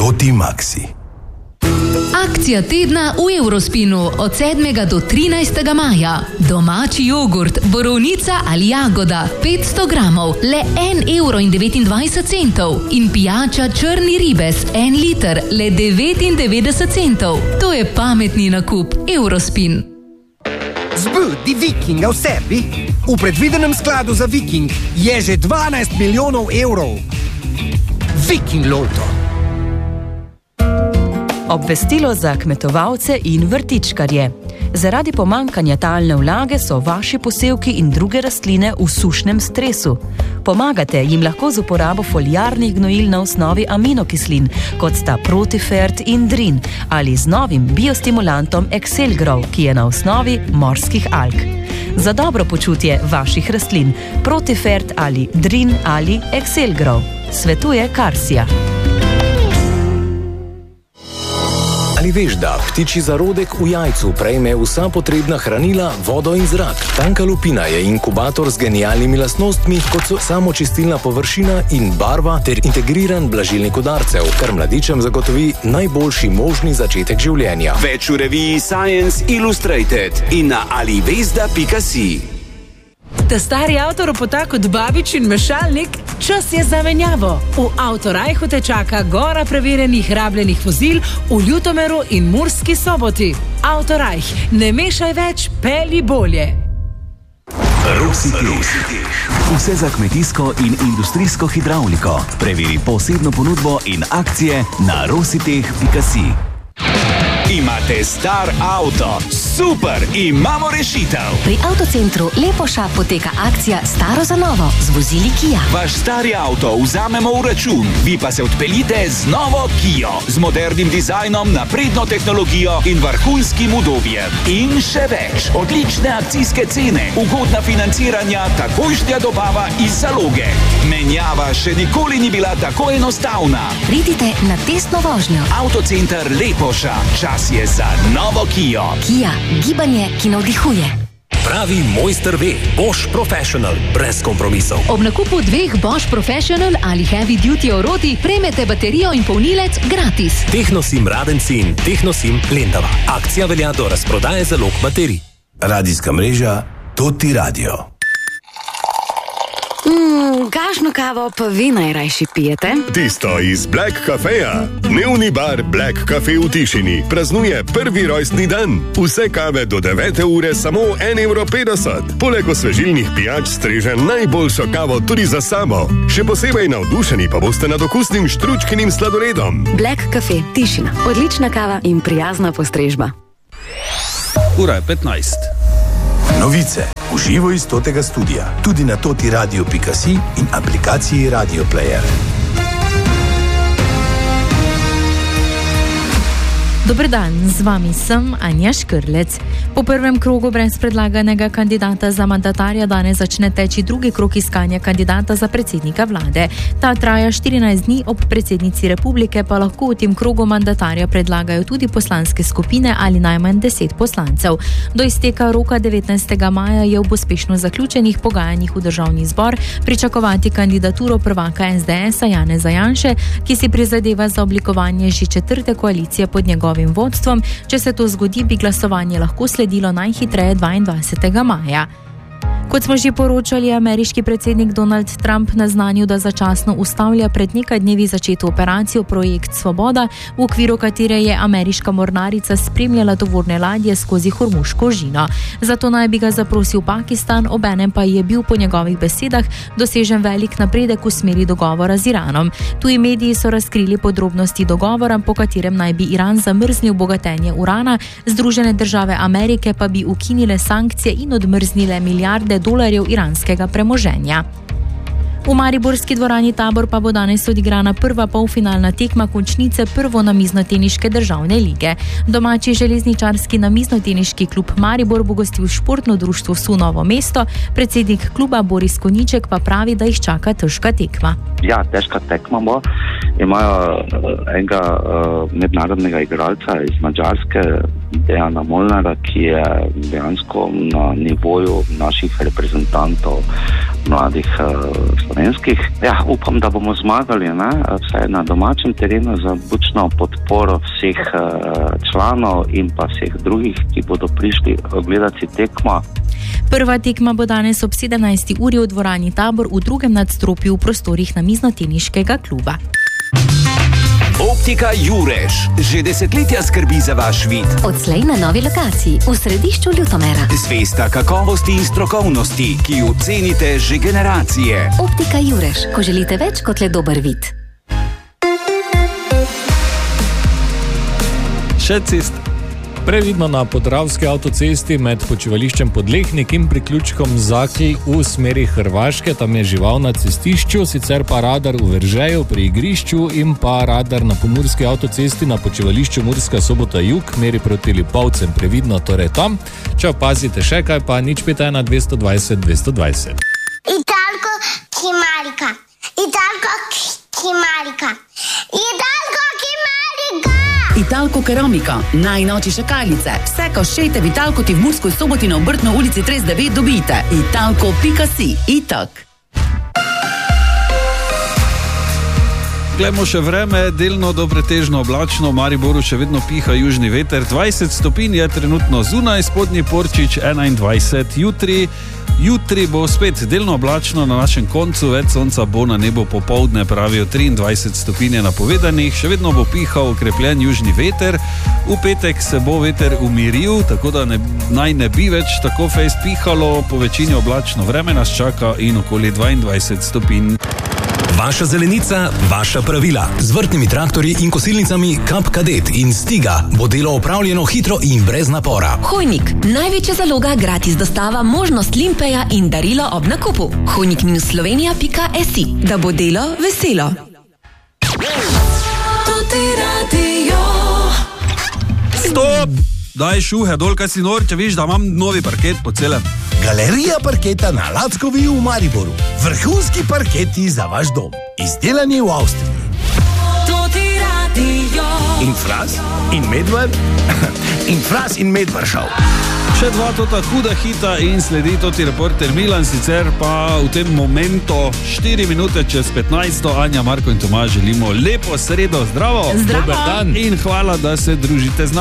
Toti Maxi. Akcija tedna v Eurospinu od 7. do 13. maja. Domači jogurt, borovnica ali jagoda 500 gramov, le 1,29 € in pijača črni ribes 1 liter, le 99 centov. To je pametni nakup. Eurospin. Zbudi Vikinga v sebi. V predvidenem skladu za Viking je že 12 milijonov evrov. Viking Loto. Obvestilo za kmetovalce in vrtičkarje. Zaradi pomanjkanja talne vlage so vaši posevki in druge rastline v sušnem stresu. Pomagate jim lahko z uporabo foliarnih gnojil na osnovi aminokislin, kot sta Protifert in Drin, ali z novim biostimulantom Excelgrow, ki je na osnovi morskih alg. Za dobro počutje vaših rastlin Protifert ali Drin ali Excelgrow svetuje Karsija. Ali veš, da ptičji zarodek v jajcu prejme vsa potrebna hranila, vodo in zrak? Tanka lupina je inkubator z genialnimi lastnostmi, kot so samočistilna površina in barva ter integriran blažilnik udarcev, kar mladičem zagotovi najboljši možni začetek življenja. Več v reviji Science Illustrated in na alivesda.si. Ta stari avto ropota kot babič in mešalnik, čas je za menjavo. V Avtorajhu te čaka gora preverjenih rabljenih vozil v Ljutomeru in Murski Soboti. Avtorajh, ne mešaj več, pelji bolje. Rositeh. Vse za kmetijsko in industrijsko hidravliko. Preveri posebno ponudbo in akcije na rositeh.si. Imate star avto? Super, imamo rešitev! Pri Avtocentru Lepoša poteka akcija Staro za novo z vozili Kia. Vaš stari avto vzamemo v račun, vi pa se odpeljite z novo Kio, z modernim dizajnom, napredno tehnologijo in vrhunskim udobjem. In še več, odlične akcijske cene, ugodna financiranja, takojšnja dobava iz zaloge. Menjava še nikoli ni bila tako enostavna. Pridite na testno vožnjo. Avtocenter Lepoša, čas je za novo Kio. Kia, gibanje, ki navdihuje. Pravi mojster ve, Bosch Professional, brez kompromisov. Ob nakupu 2 Bosch Professional ali Heavy Duty orodi prejmete baterijo in polnilec gratis. Technosim Radenci in Technosim Lendava. Akcija velja do razprodaje zalog baterij. Radijska mreža Toti Radio. Kakšno kavo pa vi najrajši pijete? Tisto iz Black Cafeja. Dnevni bar Black Cafe v Tišini praznuje prvi rojstni dan. Vse kave do 9. ure samo 1,50 €. Poleg osvežilnih pijač streže najboljšo kavo tudi za samo. Še posebej navdušeni pa boste nad okusnim štručkinim sladoledom. Black Cafe Tišina. Odlična kava in prijazna postrežba. Ura je 15. Novice v živo iz Totega studia, tudi na totiradio.si in aplikaciji Radio Player. Dober dan, z vami sem Anja Škrlec. Po prvem krogu brez predlaganega kandidata za mandatarja danes začne teči drugi krog iskanja kandidata za predsednika vlade. Ta traja 14 dni, ob predsednici republike pa lahko v tem krogu mandatarja predlagajo tudi poslanske skupine ali najmanj 10 poslancev. Do izteka roka 19. maja je v uspešno zaključenih pogajanjih v državni zbor pričakovati kandidaturo prvaka SDS-a Janeza Janše, ki si prizadeva za oblikovanje že 4. koalicije pod njegovim vodstvom. Če se to zgodi, bi glasovanje lahko sledilo najhitreje 22. maja. Kot smo že poročali, je ameriški predsednik Donald Trump naznanil, da začasno ustavlja pred nekaj dnevi začeto operacijo Projekt Svoboda, v okviru katere je ameriška mornarica spremljala tovorne ladje skozi Hormuško žino. Zato naj bi ga zaprosil Pakistan, obenem pa je bil po njegovih besedah dosežen velik napredek v smeri dogovora z Iranom. Tuji mediji so razkrili podrobnosti dogovora, po katerem naj bi Iran zamrznil bogatenje urana, Združene države Amerike pa bi ukinile sankcije in odmrznile milijarde dolarjev iranskega premoženja. V mariborski dvorani Tabor pa bo danes odigrana prva polfinalna tekma končnice prvo-namiznoteniške državne lige. Domači železničarski namiznoteniški klub Maribor bo gostil športno društvo SU Novo mesto, predsednik kluba Boris Konjiček pa pravi, da jih čaka težka tekma. Ja, težka tekma bo. imajo enega mednarodnega igralca iz Madžarske, Dejana Molnara, ki je dejansko na nivoju naših reprezentantov mladih slovenskih. Ja, upam, da bomo zmagali, vsaj na domačem terenu, za bučno podporo vseh članov in pa vseh drugih, ki bodo prišli gledati tekmo. Prva tekma bo danes ob 17. uri v dvorani Tabor v drugem nadstropju v prostorih Namiznoteniškega kluba. Optika Jurež že desetletja skrbi za vaš vid. Odslej na novi lokaciji v središču Ljutomera. Zvesta kakovosti in strokovnosti, ki jo cenite že generacije. Optika Jurež, ko želite več kot le dober vid. Še cest. Previdno na Podravski avtocesti med počivališčem Podlehnik in priključkom Zakl v smeri Hrvaške, tam je žival na cestišču, sicer pa radar v Veržeju pri igrišču in pa radar na Pomurski avtocesti na počivališču Murska Sobota Jug, meri proti Lipovcem, previdno torej tam. Če opazite še kaj, pa 051 220 220. Italko Kimarika. Italko Kimarika. Italko Kimarika. Italko Keramika, najnovejše šakalice. Vse, ko šejte v Italko ti v Mursko Soboti na Obrtno ulici 39 dobite. Italko.si. Itak. Glejmo še vreme, delno do pretežno oblačno, v Mariboru še vedno piha južni veter, 20 stopinj je trenutno zunaj, spodnji Porčič 21, jutri bo spet delno oblačno na našem koncu, več sonca bo na nebu popoldne, pravijo 23 stopinj je napovedanih, še vedno bo pihal okrepljen južni veter, v petek se bo veter umiril, tako da naj ne bi več tako fejst pihalo, po večini oblačno vreme nas čaka in okoli 22 stopinj. Vaša zelenica, vaša pravila. Z vrtnimi traktorji in kosilnicami Kap Kadet in Stiga bo delo opravljeno hitro in brez napora. Hojnik. Največja zaloga, gratis dostava, možnost limpeja in darilo ob nakupu. hojnik-slovenija.si. Da bo delo veselo. Stop! Daj šuhe dol, kaj si nor, če viš, da imam novi parket po celem. Galerija parketa na Lackovi v Mariboru. Vrhunski parketi za vaš dom. Izdelani v Avstriji. In Fras, in Medvar, in Fras in Medvaršav. Še dva tota huda hita in sledi toti reporter Milan, sicer pa v tem momentu 4 minute čez 15. Anja, Marko in Tomaž želimo lepo sredo, zdravo! Dober dan! In hvala, da se družite z nami.